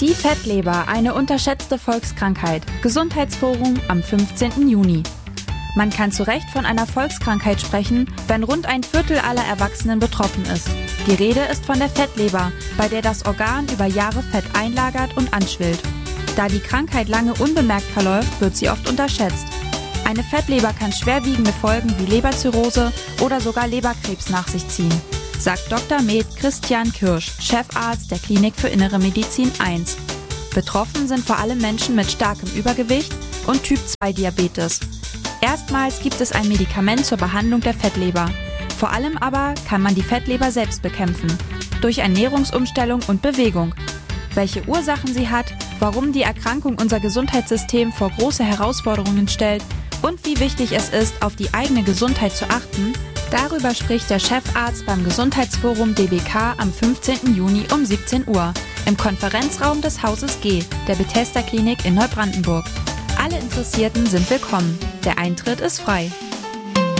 Die Fettleber, eine unterschätzte Volkskrankheit. Gesundheitsforum am 15. Juni. Man kann zu Recht von einer Volkskrankheit sprechen, wenn rund ein Viertel aller Erwachsenen betroffen ist. Die Rede ist von der Fettleber, bei der das Organ über Jahre Fett einlagert und anschwillt. Da die Krankheit lange unbemerkt verläuft, wird sie oft unterschätzt. Eine Fettleber kann schwerwiegende Folgen wie Leberzirrhose oder sogar Leberkrebs nach sich ziehen, sagt Dr. med. Christian Kirsch, Chefarzt der Klinik für Innere Medizin I. Betroffen sind vor allem Menschen mit starkem Übergewicht und Typ-2-Diabetes. Erstmals gibt es ein Medikament zur Behandlung der Fettleber. Vor allem aber kann man die Fettleber selbst bekämpfen, durch Ernährungsumstellung und Bewegung. Welche Ursachen sie hat, warum die Erkrankung unser Gesundheitssystem vor große Herausforderungen stellt und wie wichtig es ist, auf die eigene Gesundheit zu achten, darüber spricht der Chefarzt beim Gesundheitsforum DBK am 15. Juni um 17 Uhr im Konferenzraum des Hauses G, der Bethesda Klinik in Neubrandenburg. Alle Interessierten sind willkommen. Der Eintritt ist frei.